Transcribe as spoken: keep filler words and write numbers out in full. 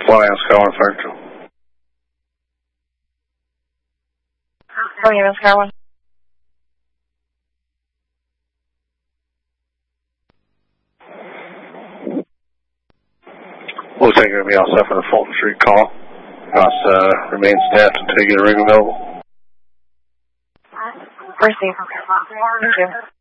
Flyers calling Central. How are you, Miss Carlin? Looks like you're going to be all set for the Fulton Street call. House uh, remains staffed until you get a rig available. Receive. Thank you.